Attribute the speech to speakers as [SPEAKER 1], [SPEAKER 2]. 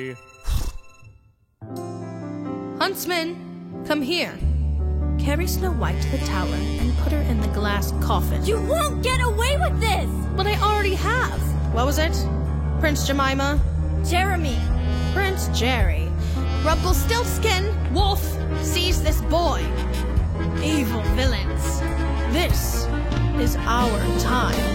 [SPEAKER 1] Huntsman, come here. Carry Snow White to the tower and put her in the glass coffin.
[SPEAKER 2] You won't get away with this!
[SPEAKER 1] But I already have. What was it? Prince Jemima?
[SPEAKER 2] Jeremy.
[SPEAKER 1] Prince Jerry. Rumpelstiltskin, wolf, seize this boy. Evil villains. This is our time.